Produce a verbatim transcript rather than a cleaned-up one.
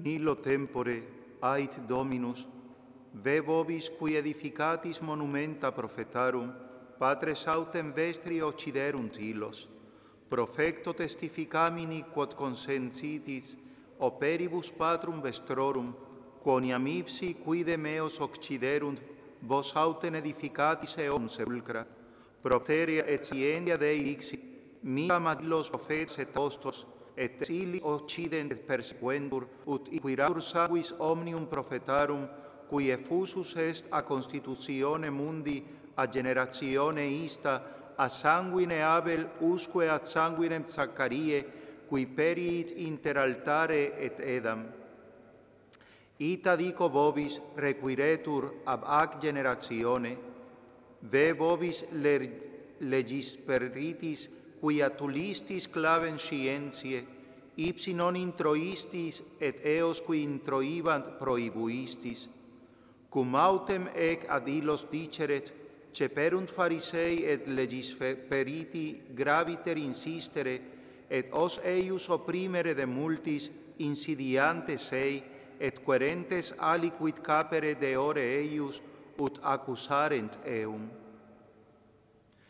illo tempore ait Dominus, ve vobis qui edificatis monumenta prophetarum, patres autem vestri occiderunt illos, profecto testificamini quod consensitis operibus patrum vestrorum, quoniam ipsi quide meos occiderunt vos autem edificatis eum sepulcra, propteria et scientia Dei ixit, miam ad illos profetes et apostos, et illi occident et persequentur, ut iquiratur sanguis omnium prophetarum, qui effusus est a constitutione mundi, a generatione ista, a sanguine Abel usque ad sanguinem Zaccarie, qui periit inter altare et edam. Ita dico vobis requiretur ab ac generatione, ve vobis legisperitis, quia tulistis clavem scientiae, ipsi non introistis et eos qui introibant prohibuistis, cum autem ec ad illos diceret, ceperunt Pharisei et legisperiti graviter insistere, et os eius opprimere de multis insidiantes ei, et querentes aliquid capere de ore eius, ut accusarent eum.